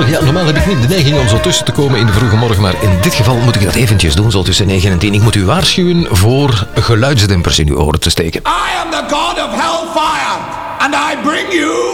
Ja, normaal heb ik niet de neiging om zo tussen te komen in de vroege morgen, maar in dit geval moet ik dat eventjes doen, zo tussen 9 en 10. Ik moet u waarschuwen voor geluidsdempers in uw oren te steken. I am the god of hellfire, and I bring you